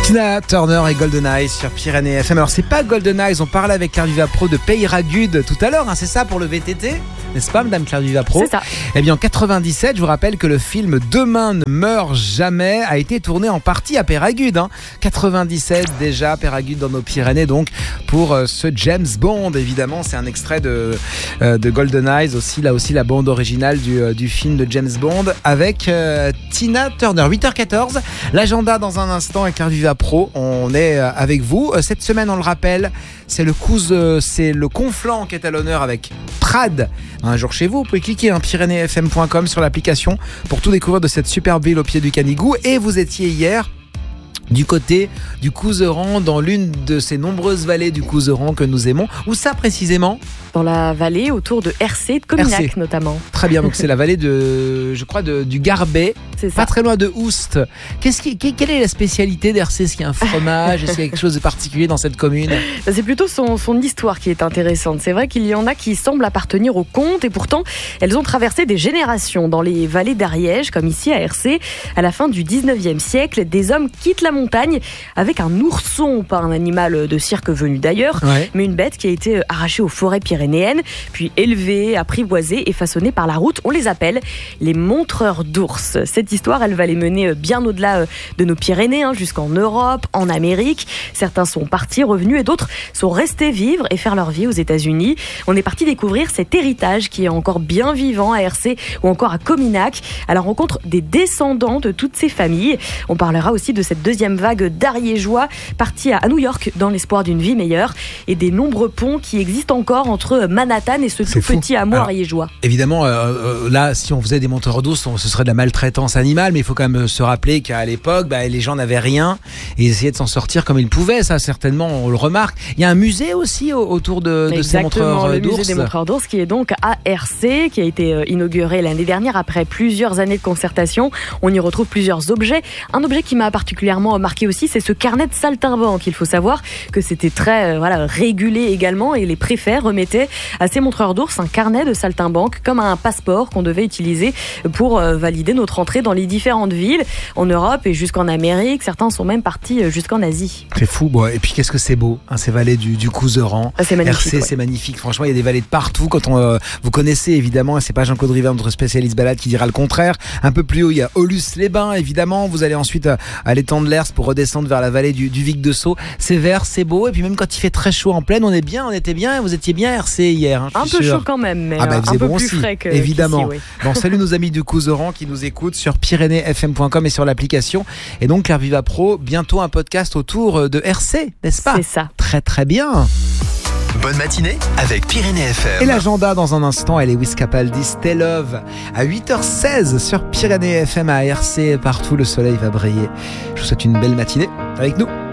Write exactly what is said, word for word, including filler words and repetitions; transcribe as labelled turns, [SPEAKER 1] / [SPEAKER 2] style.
[SPEAKER 1] Tina Turner et Golden Eyes sur Pyrénées F M. Alors c'est pas Golden Eyes, on parlait avec Claire Duvapro de Peyragudes tout à l'heure, hein, c'est ça pour le V T T, n'est-ce pas Madame Claire Duvapro?
[SPEAKER 2] C'est ça.
[SPEAKER 1] Eh bien en quatre-vingt-dix-sept, je vous rappelle que le film Demain ne meurt jamais a été tourné en partie à Peyragudes. Hein. quatre-vingt-dix-sept déjà, Peyragudes dans nos Pyrénées, donc pour euh, ce James Bond, évidemment c'est un extrait de, euh, de Golden Eyes, aussi, là aussi la bande originale du, euh, du film de James Bond avec euh, Tina Turner. huit heures quatorze, l'agenda dans un instant avec Claire Duvapro. Pro, on est avec vous. Cette semaine, on le rappelle, c'est le Couze, c'est le Conflans qui est à l'honneur avec Prades. Un jour chez vous, vous pouvez cliquer hein, pyrénées f m point com sur l'application pour tout découvrir de cette superbe ville au pied du Canigou. Et vous étiez hier du côté du Couserans, dans l'une de ces nombreuses vallées du Couserans que nous aimons. Où ça précisément ?
[SPEAKER 2] Dans la vallée autour de Hercé, de Cominac
[SPEAKER 1] Hercé.
[SPEAKER 2] Notamment.
[SPEAKER 1] Très bien, donc c'est la vallée de, je crois, de, du Garbet,
[SPEAKER 2] c'est ça.
[SPEAKER 1] Pas très loin de Oust. Qu'est-ce qui, quelle est la spécialité d'Hercé? Est-ce qu'il y a un fromage? Est-ce qu'il y a quelque chose de particulier dans cette commune?
[SPEAKER 2] C'est plutôt son, son histoire qui est intéressante. C'est vrai qu'il y en a qui semblent appartenir au comte et pourtant elles ont traversé des générations dans les vallées d'Ariège, comme ici à Hercé. À la fin du dix-neuvième siècle, des hommes quittent la montagne avec un ourson, pas un animal de cirque venu d'ailleurs,
[SPEAKER 1] ouais.
[SPEAKER 2] mais une bête qui a été arrachée aux forêts pyrénéennes, puis élevée, apprivoisée et façonnée par la route. On les appelle les montreurs d'ours. Cette histoire, elle va les mener bien au-delà de nos Pyrénées, hein, jusqu'en Europe, en Amérique. Certains sont partis, revenus, et d'autres sont restés vivre et faire leur vie aux États-Unis. On est parti découvrir cet héritage qui est encore bien vivant à Hercé ou encore à Cominac, à la rencontre des descendants de toutes ces familles. On parlera aussi de cette deuxième vague d'Ariégeois partis à New York dans l'espoir d'une vie meilleure et des nombreux ponts qui existent encore entre Manhattan et ce tout petit hameau ariégeois.
[SPEAKER 1] Évidemment, euh, euh, là, si on faisait des monteurs d'ours, ce serait de la maltraitance animale, mais il faut quand même se rappeler qu'à l'époque, bah, les gens n'avaient rien et ils essayaient de s'en sortir comme ils pouvaient. Ça, certainement, on le remarque. Il y a un musée aussi autour de, de ces montreurs
[SPEAKER 2] le
[SPEAKER 1] d'ours.
[SPEAKER 2] Musée des montreurs d'ours qui est donc à Hercé, qui a été inauguré l'année dernière après plusieurs années de concertation. On y retrouve plusieurs objets. Un objet qui m'a particulièrement marqué aussi, c'est ce carnet de saltimbanque. Il faut savoir que c'était très euh, voilà, régulé également et les préfets remettaient à ces montreurs d'ours un carnet de saltimbanque comme un passeport qu'on devait utiliser pour euh, valider notre entrée dans les différentes villes en Europe et jusqu'en Amérique. Certains sont même partis jusqu'en Asie.
[SPEAKER 1] C'est fou. Bon. Et puis qu'est-ce que c'est beau, hein, ces vallées du, du Couserans.
[SPEAKER 2] Ah, c'est magnifique.
[SPEAKER 1] Hercé,
[SPEAKER 2] ouais.
[SPEAKER 1] c'est magnifique. Franchement, il y a des vallées de partout. Quand on, euh, vous connaissez évidemment, et c'est pas Jean-Claude Rivet, notre spécialiste balade, qui dira le contraire. Un peu plus haut, il y a Aulus-les-Bains, évidemment. Vous allez ensuite euh, à l'étang de l'Hers pour redescendre vers la vallée du, du Vic de Sceaux. C'est vert, c'est beau. Et puis même quand il fait très chaud en plaine, on est bien, on était bien. Vous étiez bien à Hercé hier. Hein,
[SPEAKER 2] un peu
[SPEAKER 1] sûr.
[SPEAKER 2] chaud quand même, mais
[SPEAKER 1] ah bah,
[SPEAKER 2] un peu
[SPEAKER 1] bon
[SPEAKER 2] plus
[SPEAKER 1] aussi,
[SPEAKER 2] frais que
[SPEAKER 1] évidemment.
[SPEAKER 2] qu'ici, oui.
[SPEAKER 1] Bon, salut nos amis du Couserans qui nous écoutent sur pyrénées f m point com et sur l'application. Et donc Claire Duvapro, bientôt un podcast autour de Hercé, n'est-ce pas?
[SPEAKER 2] C'est ça.
[SPEAKER 1] Très très bien.
[SPEAKER 3] Bonne matinée avec Pyrénées F M.
[SPEAKER 1] Et l'agenda dans un instant, elle est Wiz Capaldi, Stay Love à huit heures seize sur Pyrénées F M à Hercé. Partout le soleil va briller. Je vous souhaite une belle matinée avec nous.